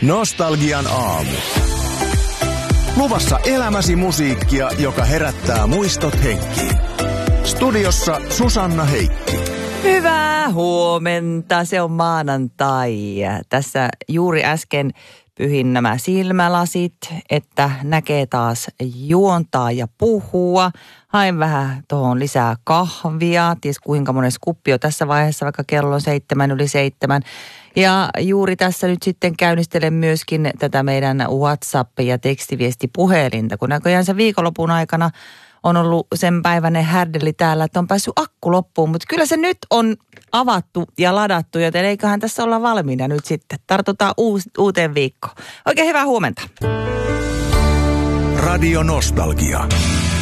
Nostalgian aamu. Luvassa elämäsi musiikkia, joka herättää muistot henkiin. Studiossa Susanna Heikki. Hyvää huomenta, se on maanantai. Tässä juuri äsken pyhin nämä silmälasit, että näkee taas juontaa ja puhua. Hain vähän tuohon lisää kahvia, ties kuinka mones kuppi on tässä vaiheessa, vaikka kello on 7:07. Ja juuri tässä nyt sitten käynnistelen myöskin tätä meidän WhatsApp- ja tekstiviestipuhelinta, kun näköjään se viikonlopun aikana on ollut sen päiväinen härdelli täällä, että on päässyt akku loppuun, mutta kyllä se nyt on avattu ja ladattu, joten eiköhän tässä olla valmiina nyt sitten. Tartutaan uuteen viikkoon. Oikein hyvää huomenta. Radio Nostalgia.